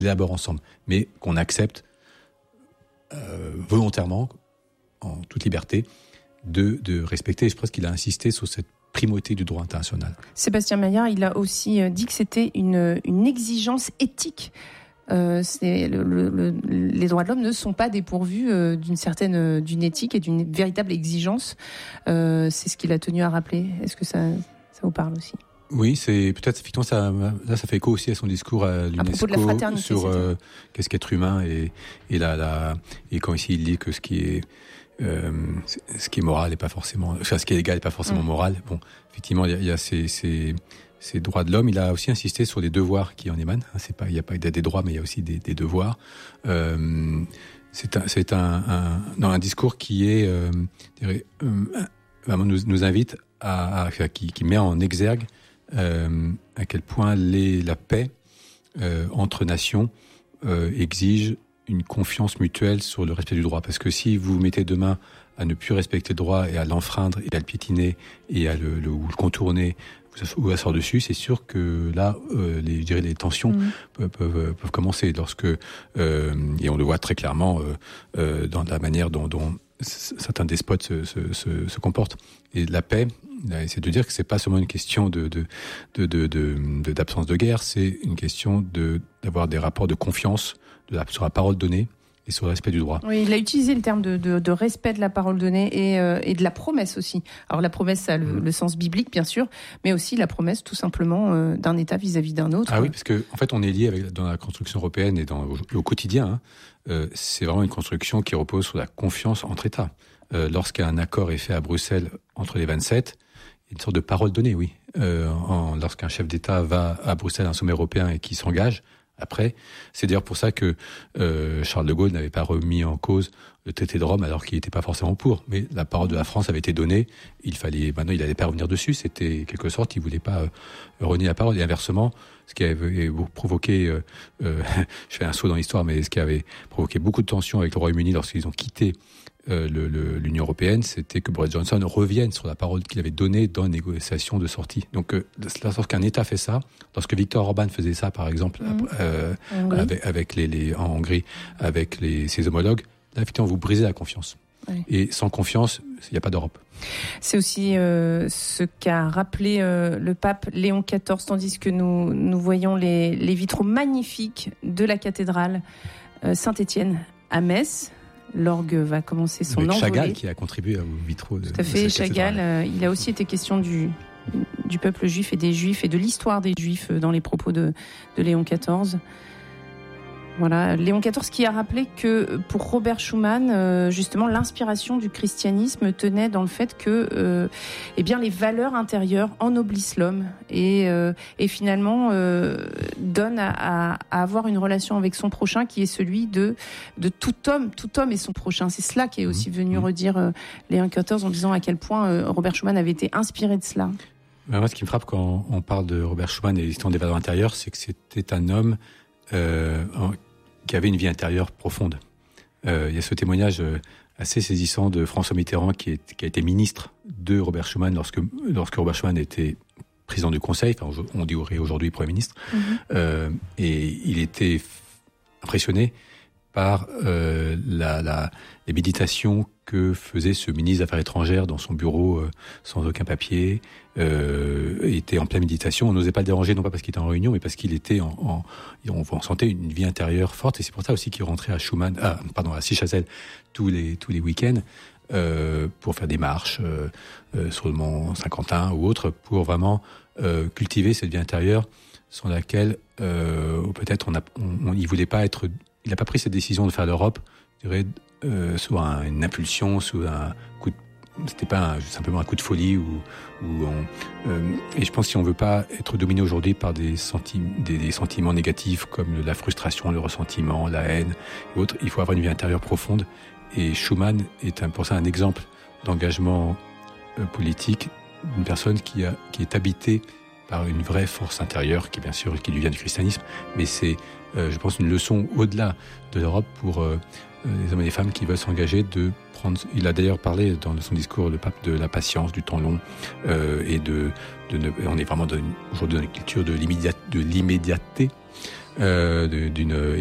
élaborent ensemble, mais qu'on accepte volontairement, en toute liberté, de respecter. Et je pense qu'il a insisté sur cette primauté du droit international. Sébastien Maillard, il a aussi dit que c'était une exigence éthique. Les droits de l'homme ne sont pas dépourvus d'une éthique et d'une véritable exigence. C'est ce qu'il a tenu à rappeler. Est-ce que ça vous parle aussi ? Oui, c'est peut-être effectivement ça fait écho aussi à son discours à l'UNESCO sur qu'est-ce qu'être humain et quand ici il dit que ce qui est moral est pas forcément, enfin ce qui est légal n'est pas forcément moral. Bon, effectivement il y a ces droits de l'homme. Il a aussi insisté sur les devoirs qui en émanent. Il y a pas des droits, mais il y a aussi des devoirs. C'est un discours qui nous invite qui met en exergue à quel point la paix entre nations exige une confiance mutuelle sur le respect du droit. Parce que si vous vous mettez demain à ne plus respecter le droit et à l'enfreindre et à le piétiner et à le contourner ou à s'asseoir dessus, c'est sûr que là, les tensions peuvent commencer. Et on le voit très clairement dans la manière dont certains despotes se comportent. Et la paix, c'est de dire que c'est pas seulement une question d'absence de guerre, c'est une question d'avoir des rapports de confiance sur la parole donnée et sur le respect du droit. Oui, il a utilisé le terme de respect de la parole donnée et de la promesse aussi. Alors la promesse, ça a le sens biblique, bien sûr, mais aussi la promesse, tout simplement, d'un État vis-à-vis d'un autre. Ah oui, parce que en fait, on est lié dans la construction européenne et au quotidien. C'est vraiment une construction qui repose sur la confiance entre États. Lorsqu'un accord est fait à Bruxelles entre les 27, il y a une sorte de parole donnée, oui. Lorsqu'un chef d'État va à Bruxelles à un sommet européen et qui s'engage, après, c'est d'ailleurs pour ça que Charles de Gaulle n'avait pas remis en cause le traité de Rome alors qu'il n'était pas forcément pour. Mais la parole de la France avait été donnée. Maintenant, il n'allait pas revenir dessus. C'était quelque sorte, il voulait pas renier la parole. Et inversement, ce qui avait provoqué, je fais un saut dans l'histoire, mais ce qui avait provoqué beaucoup de tensions avec le Royaume-Uni lorsqu'ils ont quitté l'Union européenne, c'était que Boris Johnson revienne sur la parole qu'il avait donnée dans les négociations de sortie. Donc, lorsqu'un État fait ça, lorsque Viktor Orban faisait ça, par exemple, avec en Hongrie, avec ses homologues, là, effectivement, vous brisez la confiance. Oui. Et sans confiance, il n'y a pas d'Europe. C'est aussi ce qu'a rappelé le pape Léon XIV, tandis que nous voyons les vitraux magnifiques de la cathédrale Saint-Étienne à Metz. L'orgue va commencer son envolée. Chagall qui a contribué aux vitraux de Tout à fait, Chagall. Il a aussi été question du peuple juif et des juifs et de l'histoire des juifs dans les propos de Léon XIV. Voilà, Léon XIV qui a rappelé que pour Robert Schuman, justement, l'inspiration du christianisme tenait dans le fait que, les valeurs intérieures ennoblissent l'homme et finalement donnent à avoir une relation avec son prochain qui est celui de tout homme est son prochain. C'est cela qui est aussi venu redire Léon XIV en disant à quel point Robert Schuman avait été inspiré de cela. Moi, ce qui me frappe quand on parle de Robert Schuman et l'histoire des valeurs intérieures, c'est que c'était un homme qui avait une vie intérieure profonde. Il y a ce témoignage assez saisissant de François Mitterrand qui a été ministre de Robert Schuman lorsque Robert Schuman était président du Conseil, enfin on dit aujourd'hui Premier ministre, et il était impressionné par les méditations que faisait ce ministre des Affaires étrangères dans son bureau sans aucun papier. Il était en pleine méditation. On n'osait pas le déranger, non pas parce qu'il était en réunion, mais parce qu'il était on sentait une vie intérieure forte. Et c'est pour ça aussi qu'il rentrait à Sichazel tous les week-ends pour faire des marches sur le mont Saint-Quentin ou autre, pour vraiment cultiver cette vie intérieure sans laquelle peut-être il voulait pas être. Il n'a pas pris cette décision de faire l'Europe, je dirais, sous une impulsion, sous un coup de... C'était pas simplement un coup de folie et je pense que si on veut pas être dominé aujourd'hui par des sentiments négatifs comme la frustration, le ressentiment, la haine et autres, il faut avoir une vie intérieure profonde. Et Schuman est pour ça un exemple d'engagement politique d'une personne qui est habitée par une vraie force intérieure qui, bien sûr, qui lui vient du christianisme, mais c'est, je pense, une leçon au-delà de l'Europe pour les hommes et les femmes qui veulent s'engager de prendre. Il a d'ailleurs parlé dans son discours, le pape, de la patience, du temps long, et on est vraiment aujourd'hui dans une culture de l'immédiateté, d'une